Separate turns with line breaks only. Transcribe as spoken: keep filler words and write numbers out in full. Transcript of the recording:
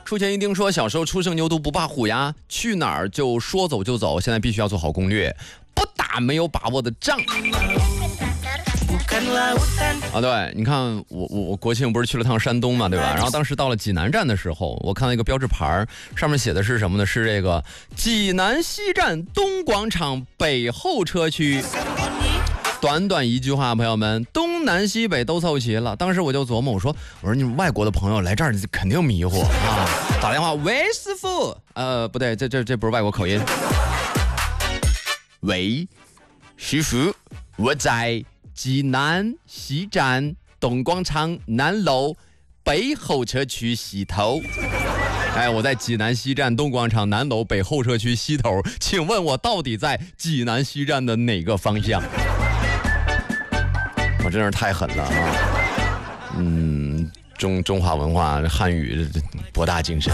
书前一定说，小时候初生牛犊不怕虎呀，去哪儿就说走就走，现在必须要做好攻略，不打没有把握的仗。啊，对，你看我我我国庆不是去了趟山东嘛，对吧？然后当时到了济南站的时候，我看到一个标志牌，上面写的是什么呢？是这个济南西站东广场北候车区。短短一句话，朋友们，东南西北都凑齐了。当时我就琢磨，我说我说你们外国的朋友来这儿肯定迷糊啊！打电话，喂，师傅，呃，不对，这这这不是外国口音。喂，师傅，我在济南西站东广场南楼北候车区西头。哎，我在济南西站东广场南楼北候车区西头，请问我到底在济南西站的哪个方向？我真是太狠了啊！嗯，中中华文化汉语博大精深。